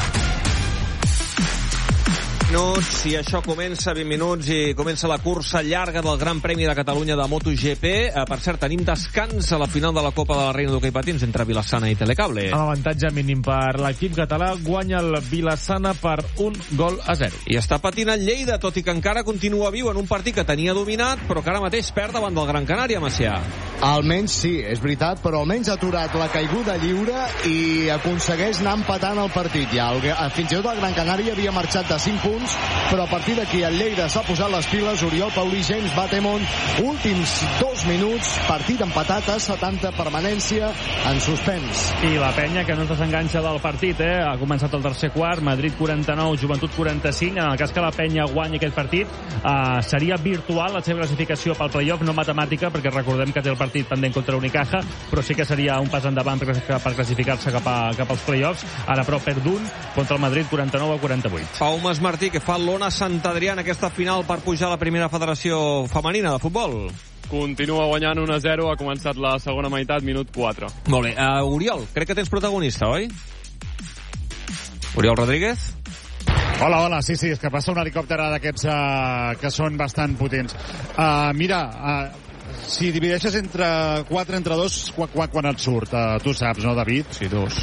[SPEAKER 1] Minuts, i això comença, vint minuts, i comença la cursa llarga del Gran Premi de Catalunya de MotoGP. Eh, per cert, tenim descans a la final de la Copa de la Reina d'Hoquei Patins entre Vilassana i Telecable.
[SPEAKER 3] Amb avantatge mínim per l'equip català, guanya el Vilassana per un gol a zero.
[SPEAKER 1] I està patint el Lleida, tot i que encara continua viu en un partit que tenia dominat, però que ara mateix perd davant del Gran Canària, Macià.
[SPEAKER 4] Almenys sí, és veritat, però almenys ha aturat la caiguda lliure i aconsegueix anar empatant el partit. Ja el, fins i tot el Gran Canària havia marxat de cinc punts punts, però a partir d'aquí el Lleida s'ha posat les piles. Oriol Paulí, James Batemont, últims dos minuts, partit empatat a setanta, permanència en suspens.
[SPEAKER 2] I la penya que no es desenganxa del partit, eh? Ha començat el tercer quart, Madrid quaranta-nou, Joventut quaranta-cinc. En el cas que la penya guanyi aquest partit, eh, seria virtual la seva classificació pel playoff, no matemàtica, perquè recordem que té el partit pendent contra Unicaja, però sí que seria un pas endavant per, per classificar-se cap, a, cap als playoffs. Ara, però, perd un contra el Madrid, quaranta-nou a quaranta-vuit.
[SPEAKER 1] Pau Masmartí, que fa l'Ona Sant Adrià en aquesta final per pujar a la primera federació femenina de futbol.
[SPEAKER 5] Continua guanyant un a zero, ha començat la segona meitat, minut quatre.
[SPEAKER 1] Molt bé. Uh, Oriol, crec que tens protagonista, oi? Oriol Rodríguez?
[SPEAKER 9] Hola, hola, sí, sí, és que passa un helicòpter d'aquests uh, que són bastant potents. Uh, mira, uh, si divideixes entre quatre entre dos, quan, quan et surt? Uh, tu saps, no, David?
[SPEAKER 1] Sí, dos.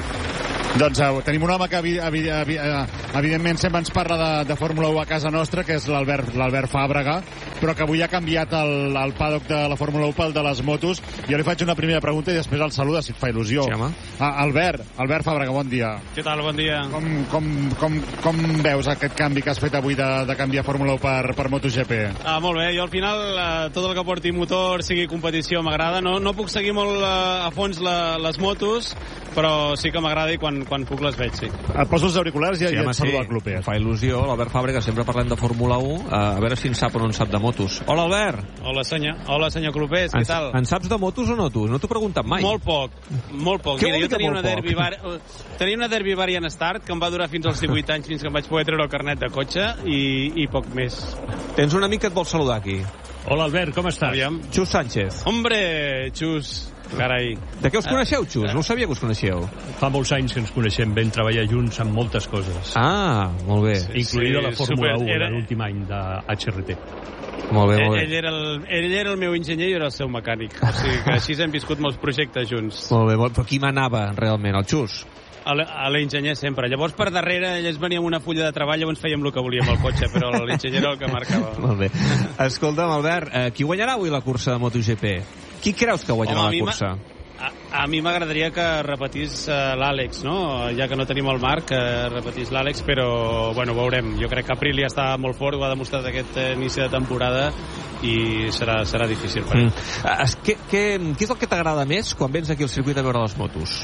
[SPEAKER 9] Doncs uh, tenim un home que evi, evi, evi, uh, evidentment sempre ens parla de, de Fórmula u a casa nostra, que és l'Albert l'Albert Fàbrega, però que avui ha canviat el, el paddock de la Fórmula u pel de les motos. Jo li faig una primera pregunta i després el saluda, si et fa il·lusió.
[SPEAKER 1] Sí, home.
[SPEAKER 9] Ah, Albert, Albert Fàbrega, bon dia.
[SPEAKER 8] Què tal, bon dia.
[SPEAKER 9] Com, com, com, com veus aquest canvi que has fet avui de, de canviar Fórmula u per, per MotoGP?
[SPEAKER 8] Ah, molt bé, jo al final eh, tot el que porti motor, sigui competició, m'agrada. No, no puc seguir molt eh, a fons la, les motos, però sí que m'agrada i quan, quan puc les veig, sí.
[SPEAKER 9] Et poso els auriculars i, sí, i et saluda el club.
[SPEAKER 1] Fa il·lusió, l'Albert Fàbrega, sempre parlem de Fórmula u, a veure si en sap o no en sap de motos. Hola, Albert.
[SPEAKER 8] Hola, senyor. Hola, senyor Clopés, què tal?
[SPEAKER 1] En saps de motos o no, tu? No t'ho he preguntat mai.
[SPEAKER 8] Molt poc, molt poc.
[SPEAKER 1] Què
[SPEAKER 8] Mira, jo tenia una, derby
[SPEAKER 1] poc?
[SPEAKER 8] var... tenia una Derby Variant Start que em va durar fins als divuit anys, fins que em vaig poder treure el carnet de cotxe i, i poc més.
[SPEAKER 1] Tens un amic que et vol saludar aquí.
[SPEAKER 2] Hola, Albert, com estàs?
[SPEAKER 8] Aviam.
[SPEAKER 1] Xus Sánchez.
[SPEAKER 8] Hombre, Xus, carai.
[SPEAKER 1] De què us coneixeu, Xus? No sabia que us coneixeu.
[SPEAKER 10] Fa molts anys que ens coneixem, vam treballar junts en moltes coses.
[SPEAKER 1] Ah, molt bé.
[SPEAKER 10] Sí, incluïda sí, la Fórmula
[SPEAKER 8] super,
[SPEAKER 10] u,
[SPEAKER 8] era...
[SPEAKER 10] l'últim any de H R T.
[SPEAKER 1] Molt bé, molt bé.
[SPEAKER 8] Ell, ell, era el, ell era el meu enginyer i jo era el seu mecànic. O sigui que així hem viscut molts projectes junts.
[SPEAKER 1] Molt bé, molt... però qui manava realment, el Xus?
[SPEAKER 8] A l'enginyer sempre. Llavors, per darrere, ells venien amb una fulla de treball, llavors fèiem el que volíem al cotxe, però l'enginyer era el que marcava.
[SPEAKER 1] Molt bé. Escolta'm, Albert, eh, qui guanyarà avui la cursa de MotoGP? Qui creus que guanyarà
[SPEAKER 8] Home,
[SPEAKER 1] la cursa?
[SPEAKER 8] A, a mi m'agradaria que repetís uh, l'Àlex, no? Ja que no tenim el Marc, que repetís l'Àlex, però, bueno, veurem. Jo crec que Aprilia està molt fort, ho ha demostrat aquest inici de temporada i serà, serà difícil per ell.
[SPEAKER 1] Mm. Es, què, què, què és el que t'agrada més quan vens aquí al circuit a veure les motos?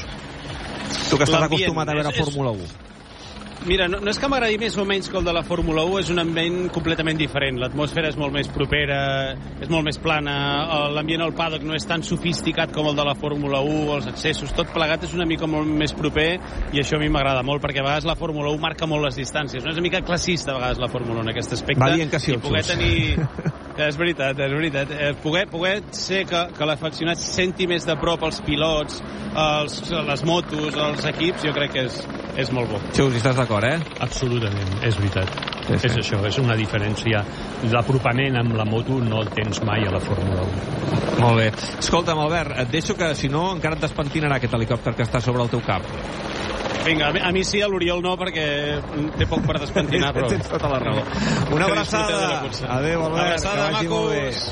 [SPEAKER 1] Tu que estàs acostumat a veure és, Fórmula u.
[SPEAKER 8] Mira, no, no és que m'agradi més o menys que el de la Fórmula u, és un ambient completament diferent. L'atmosfera és molt més propera, és molt més plana, l'ambient al paddock no és tan sofisticat com el de la Fórmula u, els accessos, tot plegat és una mica molt més proper i això a mi m'agrada molt, perquè a vegades la Fórmula u marca molt les distàncies. No és una mica classista a vegades la Fórmula u en aquest aspecte.
[SPEAKER 1] Va dient que sí,
[SPEAKER 8] i poder tenir... És veritat, és veritat. Eh, poder, poder ser que, que l'afeccionat senti més de prop els pilots, els, les motos, els equips, jo crec que és, és molt bo.
[SPEAKER 1] Xus, hi estàs d'acord, eh?
[SPEAKER 10] Absolutament, és veritat.
[SPEAKER 1] Sí, sí.
[SPEAKER 10] És això, és una diferència. L'apropament amb la moto no el tens mai a la Fórmula u.
[SPEAKER 1] Molt bé. Escolta'm, Albert, et deixo que, si no, encara et despentinarà aquest helicòpter que està sobre el teu cap.
[SPEAKER 8] Vinga, a mi, a mi sí, a l'Oriol no, perquè té poc per despentinar, però...
[SPEAKER 1] Tens tota la raó. Una abraçada. Adéu, Albert.
[SPEAKER 8] Abraçada, macos.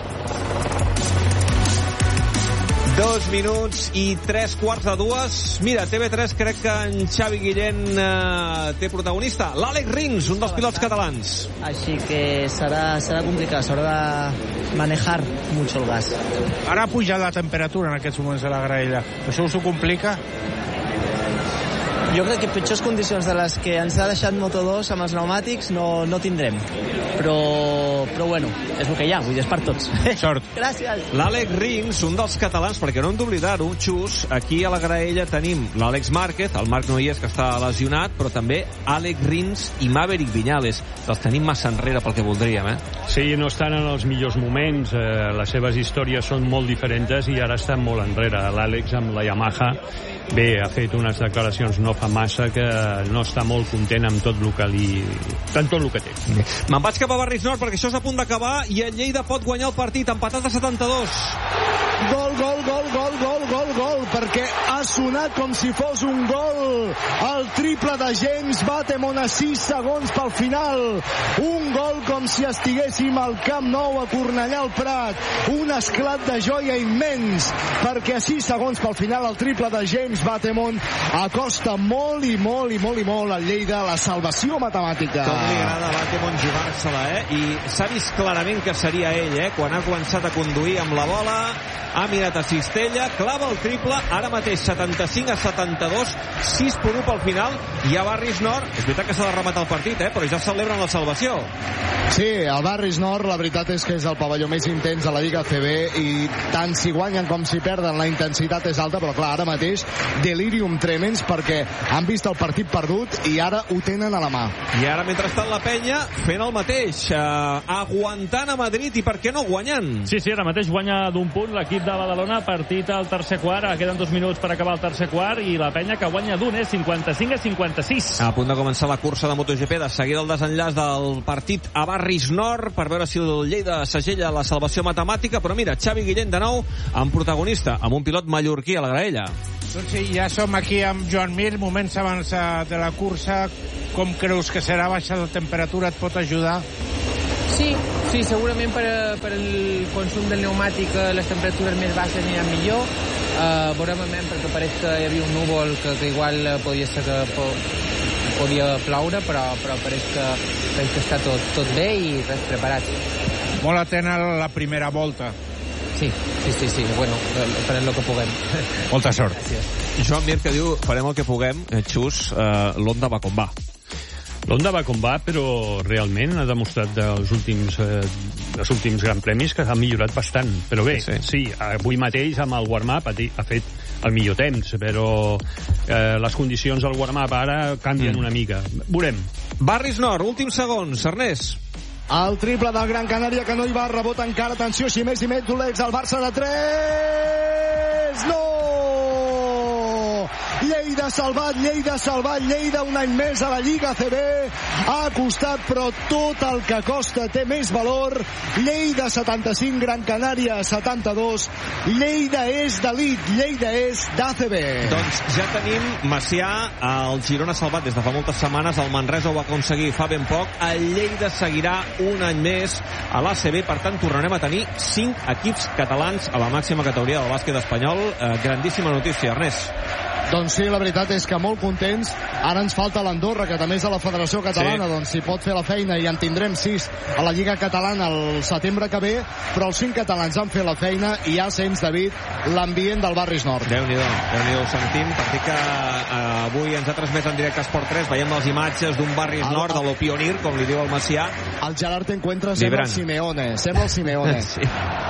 [SPEAKER 1] Dos minuts i tres quarts de dues. Mira, T V tres crec que en Xavi Guillén eh, té protagonista. L'Àlex Rins, un dels pilots catalans.
[SPEAKER 19] Així que serà, serà complicat, s'haurà de manejar mucho el gas.
[SPEAKER 23] Ara ha pujat la temperatura en aquests moments de la graella. Això us ho complica?
[SPEAKER 19] Jo crec que pitjors condicions de les que ens ha deixat Moto dos amb els pneumàtics no, no tindrem. Però, però bueno, és el que hi ha, vull dir, és per tots.
[SPEAKER 1] Sort.
[SPEAKER 19] Gràcies.
[SPEAKER 1] L'Àlex Rins, un dels catalans, perquè no hem d'oblidar-ho, Xus, aquí a la graella tenim l'Àlex Márquez, el Marc no hi és, que està lesionat, però també Àlex Rins i Maverick Viñales. Els tenim massa enrere pel que voldríem, eh?
[SPEAKER 10] Sí, no estan en els millors moments, eh, les seves històries són molt diferents i ara estan molt enrere. L'Àlex amb la Yamaha, bé, ha fet unes declaracions no fa massa que no està molt content amb tot el que li... amb tot el que té.
[SPEAKER 1] Me'n vaig cap a Barris Nord perquè això és a punt d'acabar i el Lleida pot guanyar el partit, empatat a setanta-dos.
[SPEAKER 4] Gol, gol, gol, gol, gol, gol, gol, perquè ha sonat com si fos un gol. El triple de James Batemon a sis segons pel final. Un gol com si estiguéssim al Camp Nou a Cornellà al Prat. Un esclat de joia immens, perquè a sis segons pel final el triple de James Batemon acosta molt i molt i molt i molt al Lleida la salvació matemàtica.
[SPEAKER 1] Com li agrada a Batemon jugar-se-la, eh? I s'ha vist clarament que seria ell, eh? Quan ha començat a conduir amb la bola, ha mirat a Cistella, clava el triple, ara mateix setanta-cinc a setanta-dos, sis per u pel final, i a Barris Nord, és veritat que s'ha de rematar el partit, eh? Però ja celebren la salvació.
[SPEAKER 4] Sí, el Barris Nord, la veritat és que és el pavelló més intens de la Lliga A C B, i tant si guanyen com si perden, la intensitat és alta, però clar, ara mateix delirium tremens, perquè han vist el partit perdut i ara ho tenen a la mà.
[SPEAKER 1] I ara, mentrestant, la penya fent el mateix, eh, aguantant a Madrid i per què no guanyant?
[SPEAKER 2] Sí, sí, ara mateix guanya d'un punt l'equip de Badalona, partit al tercer quart, queden dos minuts per acabar el tercer quart, i la penya que guanya d'un, eh, cinquanta-cinc a cinquanta-sis.
[SPEAKER 1] A punt de començar la cursa de MotoGP, de seguida el desenllaç del partit a Barris Nord, per veure si el Lleida segella la salvació matemàtica, però mira, Xavi Guillén de nou, amb protagonista, amb un pilot mallorquí a la graella.
[SPEAKER 23] Doncs sí, ja som aquí amb Joan Mir, moments abans de la cursa. Com creus que serà? Baixa de temperatura et pot ajudar?
[SPEAKER 6] Sí, sí, segurament per, per el consum del pneumàtic les temperatures més baixes aniran millor. Uh, veurem perquè pareix que hi havia un núvol que, que igual podia ser que po, podia ploure, però, però pareix que, pareix que està tot, tot bé i res preparat.
[SPEAKER 23] Molt atent a la primera volta.
[SPEAKER 6] Sí, sí, sí, sí. Bueno, farem el que puguem.
[SPEAKER 23] Molta sort.
[SPEAKER 6] Gràcies.
[SPEAKER 1] Joan Mir, que diu, farem el que puguem, eh, Xus, eh, l'Honda va com va.
[SPEAKER 10] L'Honda va com va, però realment ha demostrat dels últims, eh, dels últims Gran Premis que ha millorat bastant. Però bé, sí, sí avui mateix amb el warm-up ha, ha fet el millor temps, però eh, les condicions del warm-up ara canvien mm. una mica. Veurem.
[SPEAKER 1] Barris Nord, últims segons, Ernest.
[SPEAKER 4] El triple del Gran Canària, que no hi va, rebot encara, atenció, Ximès i Metdolex, el Barça de tres, no! Lleida salvat, Lleida salvat, Lleida un any més a la Lliga A C B, ha costat, però tot el que costa té més valor. Lleida setanta-cinc, Gran Canària setanta-dos, Lleida és d'elit, Lleida és d'A C B.
[SPEAKER 1] Doncs ja tenim Macià, el Girona salvat des de fa moltes setmanes, el Manresa ho va aconseguir fa ben poc, el Lleida seguirà un any més a l'A C B, per tant tornarem a tenir cinc equips catalans a la màxima categoria del bàsquet espanyol. Eh, grandíssima notícia, Ernest.
[SPEAKER 4] Doncs sí, la veritat és que molt contents. Ara ens falta l'Andorra, que també és de la Federació Catalana, sí. Doncs si pot fer la feina, i en tindrem sis a la Lliga Catalana el setembre que ve, però els cinc catalans han fet la feina i ja sents, David, l'ambient del Barris Nord.
[SPEAKER 1] Déu-n'hi-do, Déu-n'hi-do, ho sentim. Partit que eh, avui ens ha transmès en directe a Esport tres, veiem les imatges d'un Barris el, Nord, de lo Pionir, com li diu el Macià.
[SPEAKER 4] El Gerard Encuentra sembla el Simeone, sembla el Simeone.
[SPEAKER 1] Sí.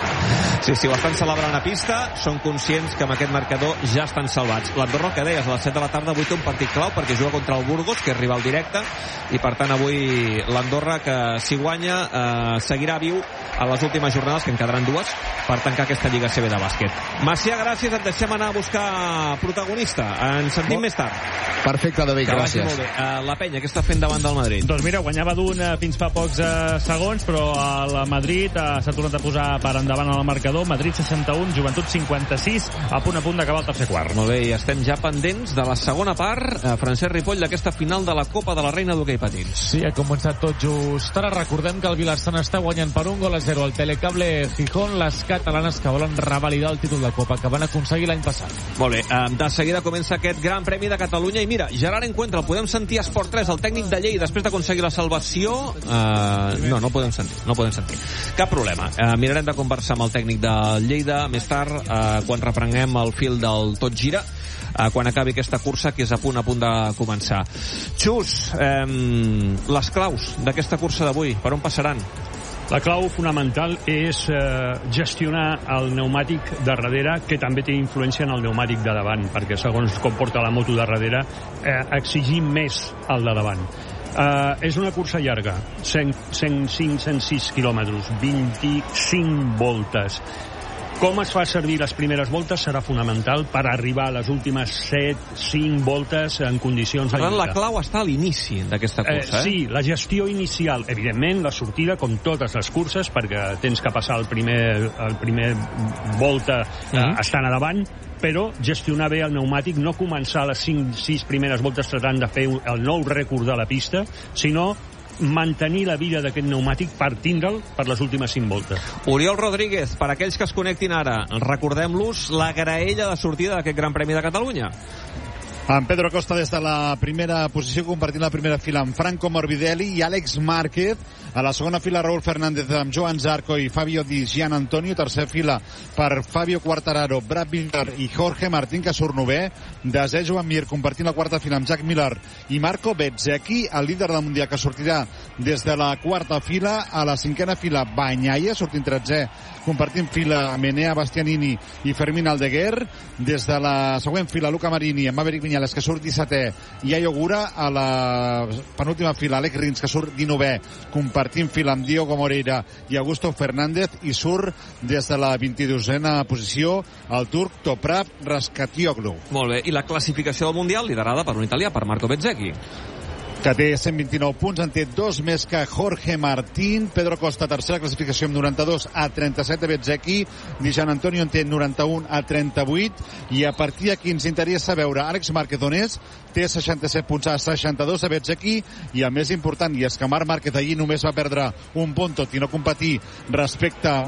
[SPEAKER 1] Sí, sí, ho estan celebrant a pista, són conscients que amb aquest marcador ja estan salvats. L'Andorra, que deies, a les set de la tarda avui té un partit clau perquè juga contra el Burgos, que és rival directe, i per tant avui l'Andorra, que si guanya eh, seguirà viu a les últimes jornades, que en quedaran dues, per tancar aquesta Lliga A C B de bàsquet. Macià, gràcies, et deixem anar a buscar protagonista. Ens sentim oh. més tard.
[SPEAKER 4] Perfecte, David,
[SPEAKER 1] que
[SPEAKER 4] gràcies.
[SPEAKER 1] Molt bé. Uh, la penya, què està fent davant del Madrid?
[SPEAKER 2] Doncs mira, guanyava d'un uh, fins fa pocs uh, segons, però el Madrid uh, s'ha tornat a posar per endavant al marcador. Madrid seixanta-un, Joventut cinquanta-sis, a punt a punt d'acabar el tercer quart.
[SPEAKER 1] Molt bé, i estem ja pendents de la segona part, uh, Francesc Ripoll, d'aquesta final de la Copa de la Reina d'Hoquei Patins.
[SPEAKER 3] Sí, ha començat tot just. Ara recordem que el Vilassana està guanyant per un gol a zero al Telecable Gijón, les catalanes que volen revalidar el títol de Copa que van aconseguir l'any passat.
[SPEAKER 1] Molt bé, uh, de seguida comença aquest Gran Premi de Catalunya, i mira, Gerard Encuentra, el podem sentir a Esport tres, el tècnic de Lleida, després d'aconseguir la salvació. Uh, no, no podem sentir, no podem sentir. Cap problema. Uh, mirarem de conversar amb el tècnic de Lleida més tard, uh, quan reprenguem el fil del Tot Gira, uh, quan acabi aquesta cursa, que és a punt a punt de començar. Xus, um, les claus d'aquesta cursa d'avui, per on passaran?
[SPEAKER 10] La clau fonamental és eh, gestionar el pneumàtic de darrere, que també té influència en el pneumàtic de davant, perquè segons com porta la moto de darrere, eh, exigim més el de davant. Eh, és una cursa llarga, cent cinc cent sis quilòmetres, vint-i-cinc voltes. Com es fa servir les primeres voltes serà fonamental per arribar a les últimes set, cinc voltes en condicions de
[SPEAKER 1] Per tant,
[SPEAKER 10] lluita.
[SPEAKER 1] la clau està a l'inici d'aquesta cursa, eh?
[SPEAKER 10] Sí, la gestió inicial. Evidentment, la sortida, com totes les curses, perquè tens que passar el primer, el primer volta eh,
[SPEAKER 1] Mhm.
[SPEAKER 10] estant a davant, però gestionar bé el pneumàtic, no començar les cinc sis primeres voltes tratant de fer el nou rècord de la pista, sinó mantenir la vida d'aquest pneumàtic per tindre'l per les últimes cinc voltes.
[SPEAKER 1] Oriol Rodríguez, per aquells que es connectin ara, recordem-los la graella de sortida d'aquest Gran Premi de Catalunya.
[SPEAKER 9] En Pedro Costa des de la primera posició, compartint la primera fila amb Franco Morbidelli i Àlex Márquez. A la segona fila, Raúl Fernández amb Joan Zarco i Fabio Di Gian Antonio. Tercera fila per Fabio Quartararo, Brad Binder i Jorge Martín, que surt novè. Desè, Joan Mir, compartint la quarta fila amb Jack Miller i Marco Bezzecchi, el líder del Mundial, que sortirà des de la quarta fila. A la cinquena fila, Bagnaia, sortint tretzè, compartint fila amb Enea Bastianini i Fermín Aldeguer. Des de la següent fila, Luca Marini amb Maverick Viñales, que surt dissetè, i Ayo Gura. A la penúltima fila, Alex Rins, que surt dinovè, compartint fila amb Diogo Moreira i Augusto Fernández, i surt des de la vint-i-dosena posició el turc Toprak Raskatioglu.
[SPEAKER 1] Molt bé, i la classificació del Mundial liderada per un italià, per Marco Bezzecchi,
[SPEAKER 9] que té cent vint-i-nou punts, en té dos més que Jorge Martín. Pedro Costa, tercera classificació amb noranta-dos a trenta-set de Bezzecchi. Di Gian Antonio en té noranta-un a trenta-vuit. I a partir d'aquí ens interessa veure Àlex Márquez on és, té seixanta-set punts a seixanta-dos de Bezzecchi, i el més important, i és que Marc Márquez allí només va perdre un punt, tot i no competir respecte